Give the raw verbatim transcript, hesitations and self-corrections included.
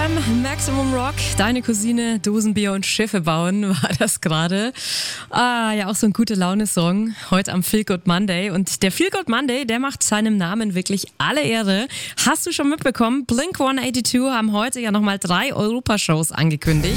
M, Maximum Rock, deine Cousine, Dosenbier und Schiffe bauen, war das gerade. Ah, ja, auch so ein gute-Laune-Song, heute am Feel Good Monday. Und der Feel Good Monday, der macht seinem Namen wirklich alle Ehre. Hast du schon mitbekommen, Blink hundertzweiundachtzig haben heute ja nochmal drei Europashows angekündigt.